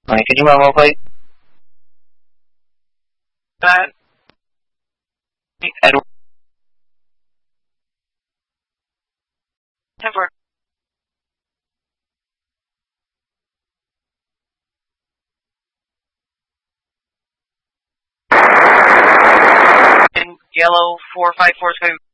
Can you memo plate? That. Edward. Temper. In yellow 454